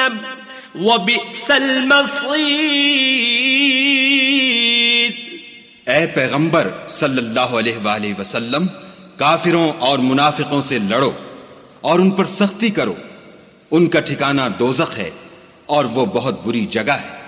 जहन्नम व बिअसल मसीर। ए पैगंबर सल्लल्लाहु अलैहि वसल्लम, काफिरों और मुनाफिकों से लड़ो और उन पर सख्ती करो। उनका ठिकाना दोज़ख है और वो बहुत बुरी जगह है।